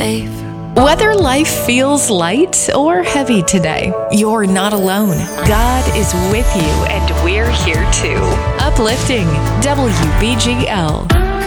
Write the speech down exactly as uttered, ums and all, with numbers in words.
safe. Whether life feels light or heavy today, you're not alone. God is with you, and we're here too. Uplifting W B G L.